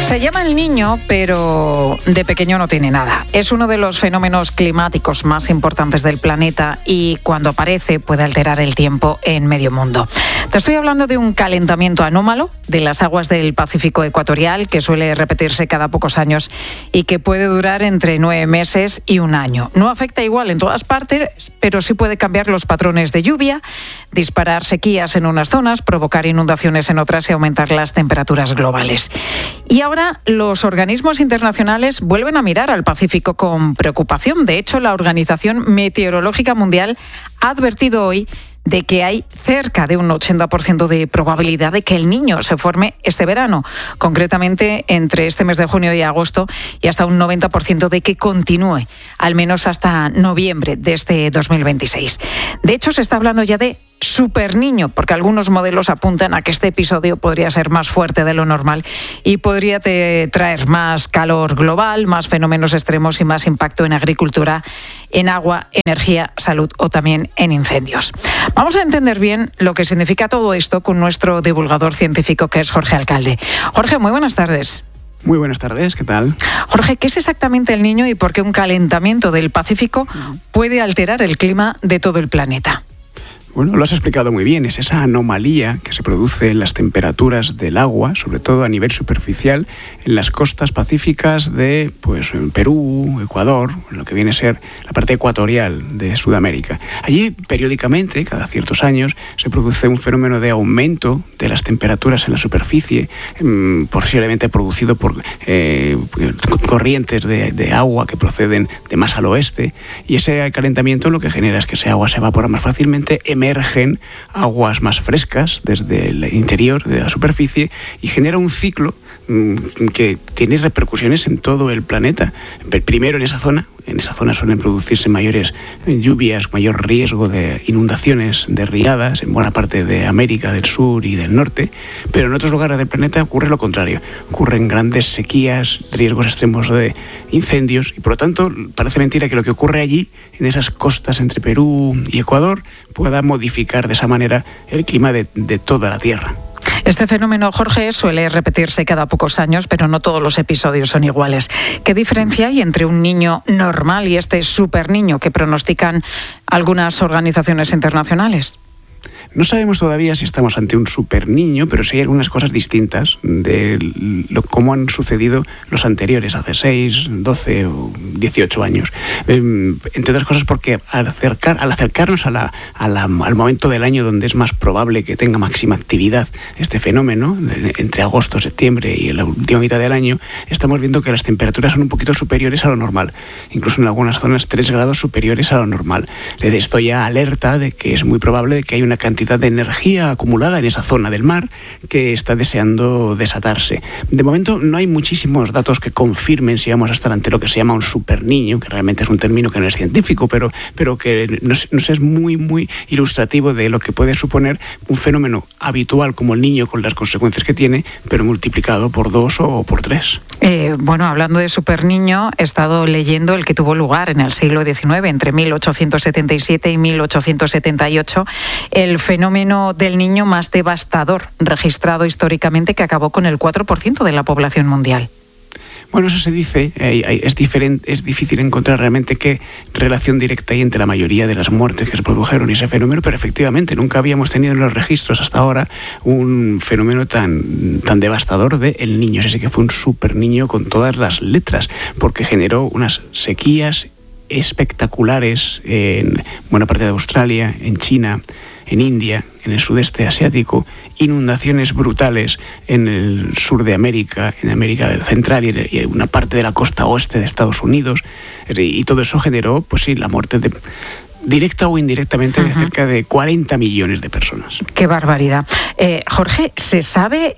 Se llama El Niño, pero de pequeño no tiene nada. Es uno de los fenómenos climáticos más importantes del planeta y cuando aparece puede alterar el tiempo en medio mundo. Te estoy hablando de un calentamiento anómalo de las aguas del Pacífico ecuatorial que suele repetirse cada pocos años y que puede durar entre 9 meses y un año. No afecta igual en todas partes, pero sí puede cambiar los patrones de lluvia, disparar sequías en unas zonas, provocar inundaciones en otras y aumentar las temperaturas globales. Y ahora los organismos internacionales vuelven a mirar al Pacífico con preocupación. De hecho, la Organización Meteorológica Mundial ha advertido hoy de que hay cerca de un 80% de probabilidad de que el Niño se forme este verano, concretamente entre este mes de junio y agosto, y hasta un 90% de que continúe, al menos hasta noviembre de este 2026. De hecho, se está hablando ya de superniño, porque algunos modelos apuntan a que este episodio podría ser más fuerte de lo normal y podría traer más calor global, más fenómenos extremos y más impacto en agricultura, en agua, energía, salud o también en incendios. Vamos a entender bien lo que significa todo esto con nuestro divulgador científico, que es Jorge Alcalde. Jorge, muy buenas tardes. Muy buenas tardes, ¿qué tal? Jorge, ¿qué es exactamente El Niño y por qué un calentamiento del Pacífico puede alterar el clima de todo el planeta? Bueno, lo has explicado muy bien, es esa anomalía que se produce en las temperaturas del agua, sobre todo a nivel superficial, en las costas pacíficas de Perú, Ecuador, lo que viene a ser la parte ecuatorial de Sudamérica. Allí, periódicamente, cada ciertos años, se produce un fenómeno de aumento de las temperaturas en la superficie, posiblemente producido por corrientes de agua que proceden de más al oeste, y ese calentamiento lo que genera es que ese agua se evapora más fácilmente, emergen aguas más frescas desde el interior de la superficie y genera un ciclo que tiene repercusiones en todo el planeta. Primero en esa zona suelen producirse mayores lluvias, mayor riesgo de inundaciones, de riadas en buena parte de América del Sur y del Norte, pero en otros lugares del planeta ocurre lo contrario. Ocurren grandes sequías, riesgos extremos de incendios y por lo tanto parece mentira que lo que ocurre allí, en esas costas entre Perú y Ecuador, pueda modificar de esa manera el clima de toda la Tierra. Este fenómeno, Jorge, suele repetirse cada pocos años, pero no todos los episodios son iguales. ¿Qué diferencia hay entre un niño normal y este superniño que pronostican algunas organizaciones internacionales? No sabemos todavía si estamos ante un superniño, pero sí hay algunas cosas distintas de cómo han sucedido los anteriores, hace 6, 12 o 18 años. Entre otras cosas porque al acercarnos al momento del año donde es más probable que tenga máxima actividad este fenómeno, entre agosto, septiembre y la última mitad del año, estamos viendo que las temperaturas son un poquito superiores a lo normal, incluso en algunas zonas 3 grados superiores a lo normal. Esto ya alerta de que es muy probable que haya una cantidad de energía acumulada en esa zona del mar que está deseando desatarse. De momento no hay muchísimos datos que confirmen si vamos a estar ante lo que se llama un superniño, que realmente es un término que no es científico, pero que nos es muy ilustrativo de lo que puede suponer un fenómeno habitual como el Niño con las consecuencias que tiene, pero multiplicado por 2 o por 3. Hablando de superniño, he estado leyendo el que tuvo lugar en el siglo XIX, entre 1877 y 1878, el fenómeno del Niño más devastador registrado históricamente, que acabó con el 4% de la población mundial. Bueno, eso se dice, es difícil encontrar realmente qué relación directa hay entre la mayoría de las muertes que se produjeron y ese fenómeno, pero efectivamente nunca habíamos tenido en los registros hasta ahora un fenómeno tan devastador de El Niño. Ese sí que fue un superniño con todas las letras, porque generó unas sequías espectaculares en buena parte de Australia, en China, en India, en el sudeste asiático, inundaciones brutales en el sur de América, en América del Central y en una parte de la costa oeste de Estados Unidos, y todo eso generó, la muerte directa o indirectamente de cerca de 40 millones de personas. ¡Qué barbaridad! Jorge, ¿se sabe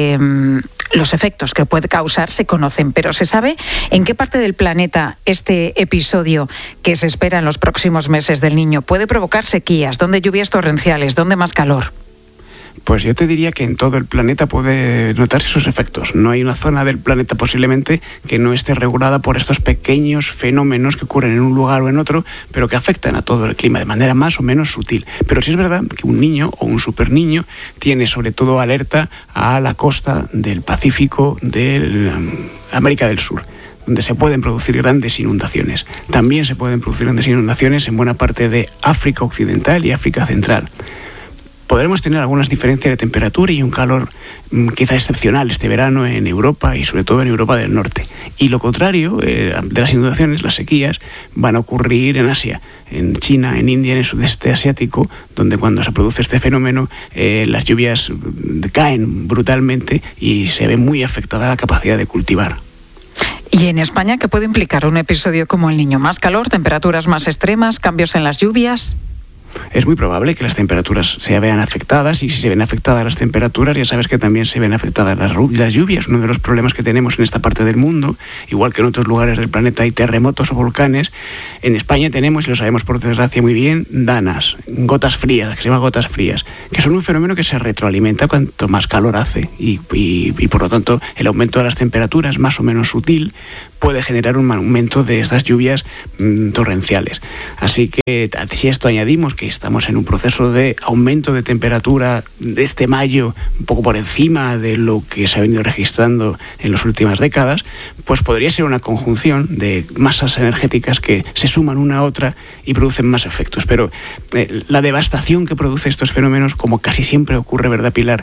los efectos que puede causar? Se conocen, pero ¿se sabe en qué parte del planeta este episodio que se espera en los próximos meses del Niño puede provocar sequías? ¿Dónde lluvias torrenciales? ¿Dónde más calor? Pues yo te diría que en todo el planeta puede notarse sus efectos. No hay una zona del planeta posiblemente que no esté regulada por estos pequeños fenómenos que ocurren en un lugar o en otro, pero que afectan a todo el clima de manera más o menos sutil. Pero sí es verdad que un niño o un superniño tiene sobre todo alerta a la costa del Pacífico de América del Sur, donde se pueden producir grandes inundaciones. También se pueden producir grandes inundaciones en buena parte de África Occidental y África Central. Podremos tener algunas diferencias de temperatura y un calor quizá excepcional este verano en Europa y sobre todo en Europa del Norte. Y lo contrario de las inundaciones, las sequías, van a ocurrir en Asia, en China, en India, en el sudeste asiático, donde cuando se produce este fenómeno las lluvias caen brutalmente y se ve muy afectada la capacidad de cultivar. ¿Y en España qué puede implicar un episodio como el Niño? ¿Más calor, temperaturas más extremas, cambios en las lluvias? Es muy probable que las temperaturas se vean afectadas, y si se ven afectadas las temperaturas, ya sabes que también se ven afectadas las lluvias. Uno de los problemas que tenemos en esta parte del mundo, igual que en otros lugares del planeta hay terremotos o volcanes, en España tenemos, y lo sabemos por desgracia muy bien, danas, gotas frías, que se llaman gotas frías, que son un fenómeno que se retroalimenta cuanto más calor hace y por lo tanto el aumento de las temperaturas, más o menos sutil, puede generar un aumento de estas lluvias torrenciales. Así que si a esto añadimos que estamos en un proceso de aumento de temperatura de este mayo un poco por encima de lo que se ha venido registrando en las últimas décadas, pues podría ser una conjunción de masas energéticas que se suman una a otra y producen más efectos. Pero la devastación que produce estos fenómenos, como casi siempre ocurre, ¿verdad, Pilar?,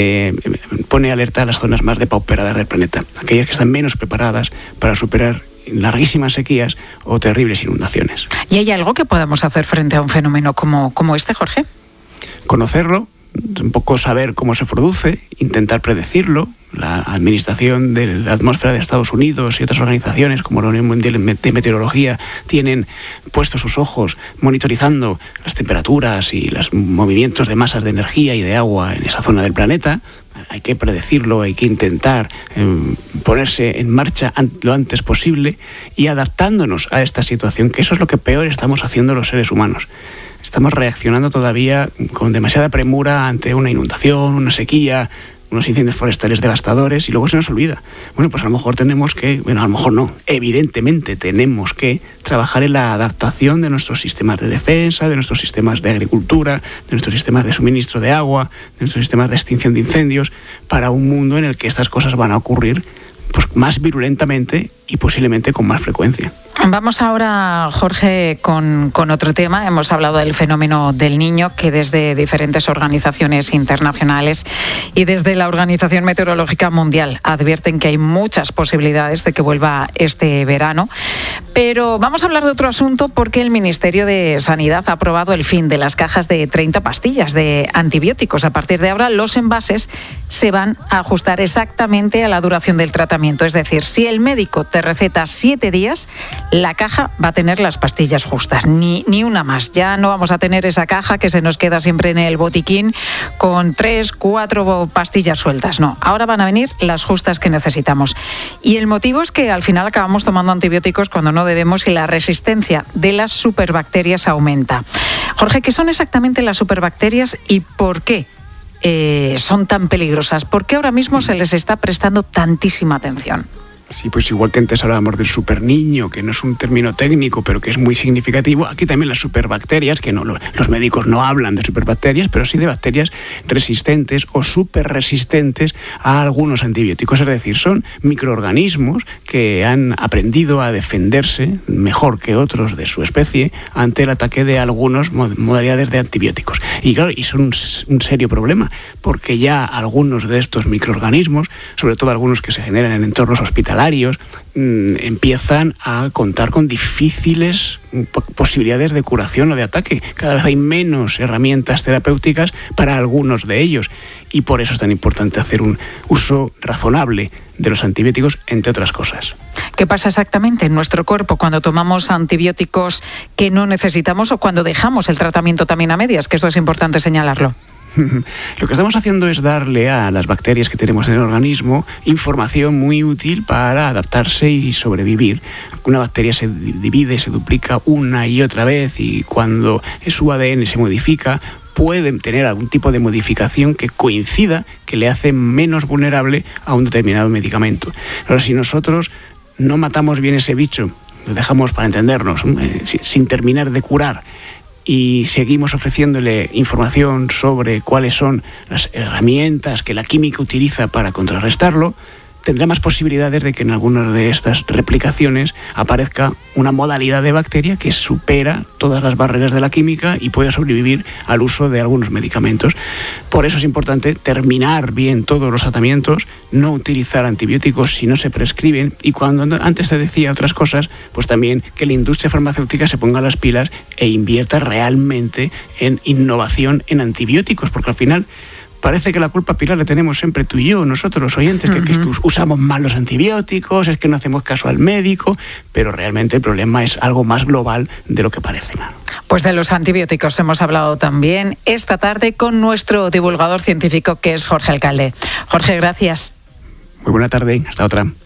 pone alerta a las zonas más depauperadas del planeta, aquellas que están menos preparadas para superar larguísimas sequías o terribles inundaciones. ¿Y hay algo que podamos hacer frente a un fenómeno como este, Jorge? Conocerlo, un poco saber cómo se produce, intentar predecirlo. La Administración de la Atmósfera de Estados Unidos y otras organizaciones como la Unión Mundial de Meteorología tienen puestos sus ojos monitorizando las temperaturas y los movimientos de masas de energía y de agua en esa zona del planeta. Hay que predecirlo, hay que intentar ponerse en marcha lo antes posible y adaptándonos a esta situación, que eso es lo que peor estamos haciendo los seres humanos. Estamos reaccionando todavía con demasiada premura ante una inundación, una sequía, unos incendios forestales devastadores, y luego se nos olvida. Bueno, pues a lo mejor tenemos que, a lo mejor no, evidentemente tenemos que trabajar en la adaptación de nuestros sistemas de defensa, de nuestros sistemas de agricultura, de nuestros sistemas de suministro de agua, de nuestros sistemas de extinción de incendios, para un mundo en el que estas cosas van a ocurrir pues más virulentamente y posiblemente con más frecuencia. Vamos ahora, Jorge, con otro tema. Hemos hablado del fenómeno del Niño, que desde diferentes organizaciones internacionales y desde la Organización Meteorológica Mundial advierten que hay muchas posibilidades de que vuelva este verano. Pero vamos a hablar de otro asunto, porque el Ministerio de Sanidad ha aprobado el fin de las cajas de 30 pastillas de antibióticos. A partir de ahora, los envases se van a ajustar exactamente a la duración del tratamiento. Es decir, si el médico te receta 7 días, la caja va a tener las pastillas justas, ni una más. Ya no vamos a tener esa caja que se nos queda siempre en el botiquín con 3, 4 pastillas sueltas. No, ahora van a venir las justas que necesitamos. Y el motivo es que al final acabamos tomando antibióticos cuando no debemos y la resistencia de las superbacterias aumenta. Jorge, ¿qué son exactamente las superbacterias y por qué son tan peligrosas? ¿Por qué ahora mismo se les está prestando tantísima atención? Sí, pues igual que antes hablábamos del superniño, que no es un término técnico, pero que es muy significativo, aquí también las superbacterias, que no, los médicos no hablan de superbacterias, pero sí de bacterias resistentes o superresistentes a algunos antibióticos. Es decir, son microorganismos que han aprendido a defenderse mejor que otros de su especie ante el ataque de algunas modalidades de antibióticos. Y claro, y son un serio problema, porque ya algunos de estos microorganismos, sobre todo algunos que se generan en entornos hospitalarios, empiezan a contar con difíciles posibilidades de curación o de ataque. Cada vez hay menos herramientas terapéuticas para algunos de ellos, y por eso es tan importante hacer un uso razonable de los antibióticos, entre otras cosas. ¿Qué pasa exactamente en nuestro cuerpo cuando tomamos antibióticos que no necesitamos o cuando dejamos el tratamiento también a medias? Que esto es importante señalarlo. Lo que estamos haciendo es darle a las bacterias que tenemos en el organismo información muy útil para adaptarse y sobrevivir. Una bacteria se divide, se duplica una y otra vez, y cuando su ADN se modifica, pueden tener algún tipo de modificación que coincida, que le hace menos vulnerable a un determinado medicamento. Ahora, si nosotros no matamos bien ese bicho, lo dejamos, para entendernos, sin terminar de curar, y seguimos ofreciéndole información sobre cuáles son las herramientas que la química utiliza para contrarrestarlo, tendrá más posibilidades de que en algunas de estas replicaciones aparezca una modalidad de bacteria que supera todas las barreras de la química y pueda sobrevivir al uso de algunos medicamentos. Por eso es importante terminar bien todos los tratamientos, no utilizar antibióticos si no se prescriben, y cuando antes te decía otras cosas, pues también que la industria farmacéutica se ponga las pilas e invierta realmente en innovación en antibióticos, porque al final parece que la culpa, Pilar, la tenemos siempre tú y yo, nosotros los oyentes, que usamos mal los antibióticos, es que no hacemos caso al médico, pero realmente el problema es algo más global de lo que parece. Pues de los antibióticos hemos hablado también esta tarde con nuestro divulgador científico, que es Jorge Alcalde. Jorge, gracias. Muy buena tarde, hasta otra.